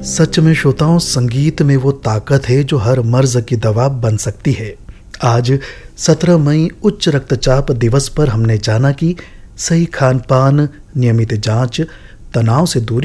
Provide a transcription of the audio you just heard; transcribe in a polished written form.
सच में श्रोताओं, संगीत में वो ताकत है जो हर मर्ज की दवा बन सकती है। आज 17 मई उच्च रक्तचाप दिवस पर हमने जाना कि सही खान पान, नियमित जांच, तनाव से दूरी